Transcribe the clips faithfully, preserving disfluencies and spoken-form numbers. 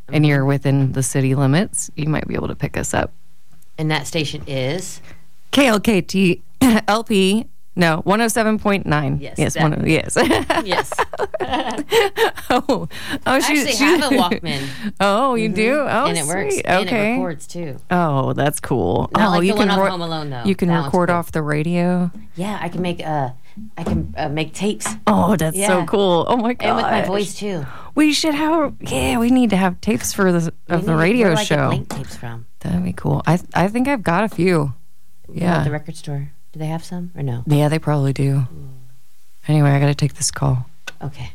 and you're within the city limits, you might be able to pick us up. And that station is? K L K T L P. No, one oh seven point nine. Yes. Yes, one oh, yes. Yes. oh, oh, I she, actually she, have a Walkman. Oh, you mm-hmm. do? Oh, and it sweet. works. Okay. And it records, too. Oh, that's cool. Not oh, like you the can one ro- off Home Alone, though. You can that record cool. off the radio. Yeah, I can make uh, I can uh, make tapes. Oh, that's yeah. so cool. Oh, my God. And with my voice, too. We should have, yeah, we need to have tapes for the of we the need, radio where do I show. get blank tapes from? That'd be cool. I I think I've got a few. Yeah. At the record store. Do they have some or no? Yeah, they probably do. Mm. Anyway, I got to take this call. Okay.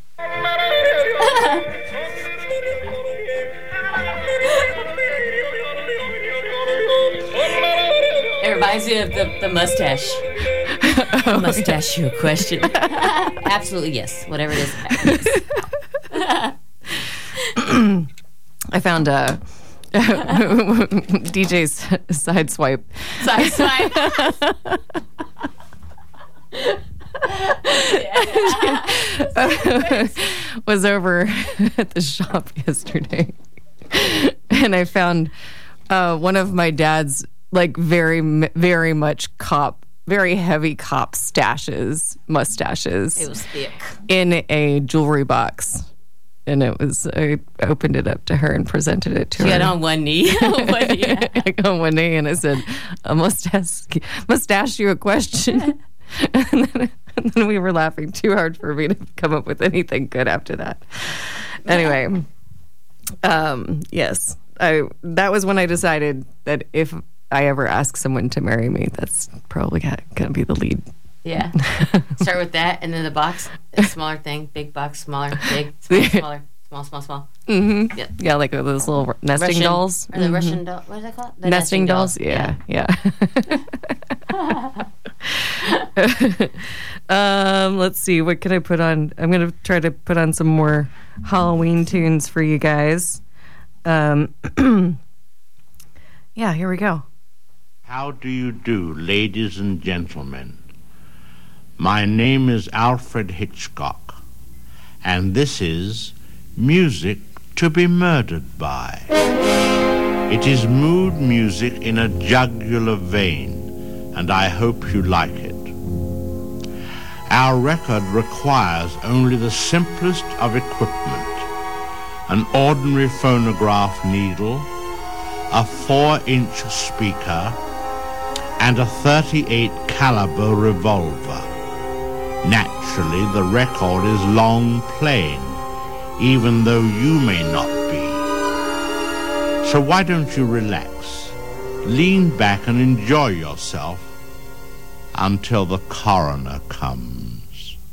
It reminds me of the, the mustache. Oh. Mustache you a question. Absolutely, yes. Whatever it is. Yes. I found a D J's side swipe. Side swipe. Was over at the shop yesterday, and I found uh, one of my dad's like very, very much cop, very heavy cop stashes, mustaches. It was thick in a jewelry box. And it was, I opened it up to her and presented it to she her. She got on one knee. one knee. On one knee, and I said, I must ask, must ask you a question. and, then, and then we were laughing too hard for me to come up with anything good after that. Anyway, um, yes, I that was when I decided that if I ever ask someone to marry me, that's probably going to be the lead. Yeah. Start with that, and then the box, a smaller thing, big box, smaller, big, small, smaller, small, small, small. Mm-hmm. Yeah. Yeah, like those little nesting Russian, dolls. Or the mm-hmm. Russian doll. What is that called? The nesting, nesting dolls. dolls. Yeah, yeah. um, let's see. What can I put on? I'm going to try to put on some more Halloween tunes for you guys. Um, yeah, here we go. How do you do, ladies and gentlemen? My name is Alfred Hitchcock, and this is Music to be Murdered By. It is mood music in a jugular vein, and I hope you like it. Our record requires only the simplest of equipment: an ordinary phonograph needle, a four-inch speaker, and a thirty-eight caliber revolver. Naturally, the record is long playing, even though you may not be. So why don't you relax, lean back and enjoy yourself until the coroner comes.